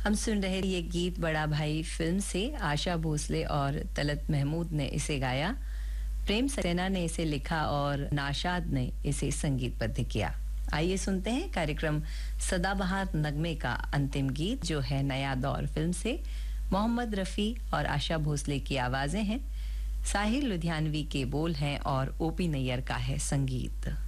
हम सुन रहे ये गीत बड़ा भाई फिल्म से। आशा भोसले और तलत महमूद ने इसे गाया। प्रेम सक्सेना ने इसे लिखा और नाशाद ने इसे संगीतबद्ध किया। आइए सुनते हैं कार्यक्रम सदाबहार नगमे का अंतिम गीत, जो है नया दौर फिल्म से। मोहम्मद रफ़ी और आशा भोसले की आवाजें हैं, साहिर लुधियानवी के बोल हैं और ओपी नैयर का है संगीत।